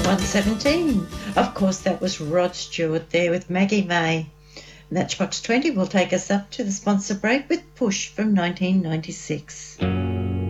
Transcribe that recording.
117. Of course, that was Rod Stewart there with Maggie May. Matchbox 20 will take us up to the sponsor break with Push from 1996.